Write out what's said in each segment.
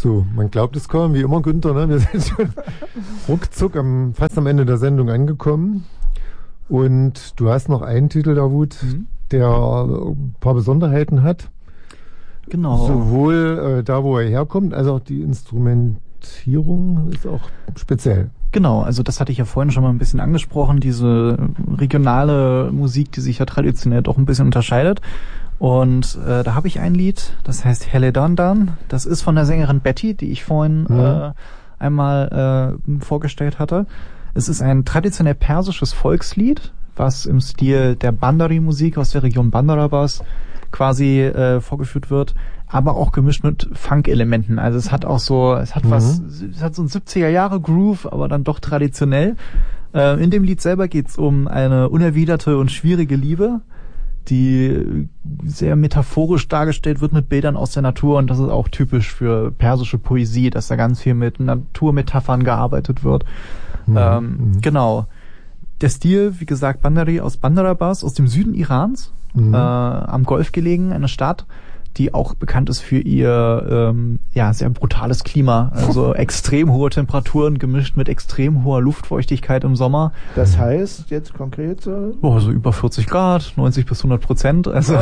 So, man glaubt es kaum, wie immer, Günther, ne? Wir sind schon ruckzuck fast am Ende der Sendung angekommen. Und du hast noch einen Titel, Davut, der ein paar Besonderheiten hat. Genau. Sowohl da, wo er herkommt, als auch die Instrumentierung ist auch speziell. Genau, also das hatte ich ja vorhin schon mal ein bisschen angesprochen, diese regionale Musik, die sich ja traditionell doch ein bisschen unterscheidet. Und da habe ich ein Lied, das heißt Hele Dandan. Das ist von der Sängerin Betty, die ich vorhin einmal vorgestellt hatte. Es ist ein traditionell persisches Volkslied, was im Stil der Bandari-Musik aus der Region Bandarabas quasi vorgeführt wird, aber auch gemischt mit Funk-Elementen. Also es hat auch so, es hat so ein 70er-Jahre-Groove, aber dann doch traditionell. In dem Lied selber geht's um eine unerwiderte und schwierige Liebe, die sehr metaphorisch dargestellt wird mit Bildern aus der Natur, und das ist auch typisch für persische Poesie, dass da ganz viel mit Naturmetaphern gearbeitet wird. Genau. Der Stil, wie gesagt, Bandari aus Bandarabas, aus dem Süden Irans, am Golf gelegen, eine Stadt, die auch bekannt ist für ihr sehr brutales Klima, also extrem hohe Temperaturen gemischt mit extrem hoher Luftfeuchtigkeit im Sommer. Das heißt jetzt konkret so? So über 40 Grad, 90-100%. Also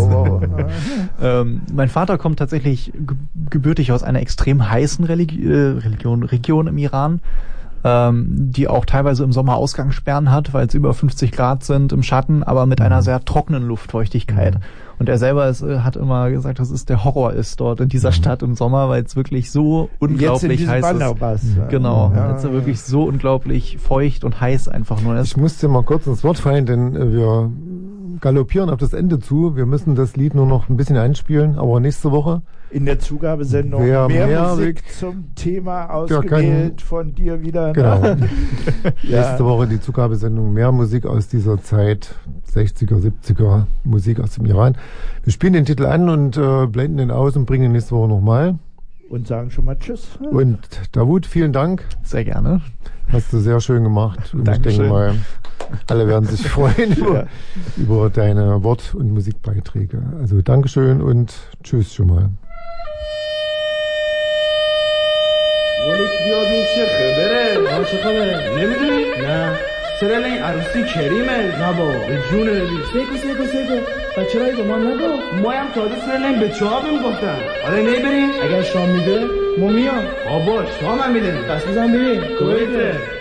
mein Vater kommt tatsächlich gebürtig aus einer extrem heißen Region im Iran, die auch teilweise im Sommer Ausgangssperren hat, weil es über 50 Grad sind im Schatten, aber mit einer sehr trockenen Luftfeuchtigkeit. Und er selber hat immer gesagt, dass es der Horror ist dort in dieser Stadt im Sommer, weil es wirklich so unglaublich heiß ist. Genau, es ist wirklich so unglaublich feucht und heiß einfach nur. Ich musste mal kurz ins Wort fallen, denn wir galoppieren auf das Ende zu. Wir müssen das Lied nur noch ein bisschen einspielen, aber nächste Woche in der Zugabesendung mehr Musik zum Thema ausgewählt von dir wieder. Genau. Nächste Woche die Zugabesendung, mehr Musik aus dieser Zeit, 60er, 70er, Musik aus dem Iran. Wir spielen den Titel an und blenden den aus und bringen ihn nächste Woche nochmal. Und sagen schon mal Tschüss. Und Davut, vielen Dank. Sehr gerne. Hast du sehr schön gemacht. Und ich denke mal, alle werden sich freuen über deine Wort- und Musikbeiträge. Also Dankeschön und Tschüss schon mal. مالک بیاد این چه خبره؟ چه خبره؟ نمیدونی؟ نه چرا این عروسی کریمه؟ نه بابا به جون بدی سیکو بچه رایی به ما نگو مایم تازه سرلیم به چه ها بهم گفتن آره نمیبریم؟ اگر شام میده ما میام بابا شام هم میده دست بزن بریم کویته